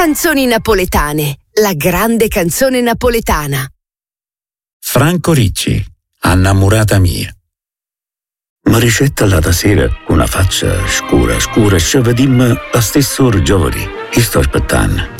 Canzoni napoletane, la grande canzone napoletana. Franco Ricci, Annamurata mia. Ma ricetta là da sera, una faccia scura, ci vediamo la stessa ora giovani. Io sto aspettando.